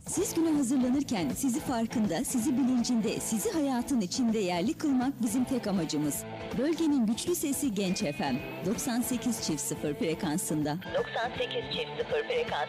Siz güne hazırlanırken sizi farkında, sizi bilincinde, sizi hayatın içinde yerli kılmak bizim tek amacımız. Bölgenin güçlü sesi Genç FM 98.0 frekansında. 98.0 frekans.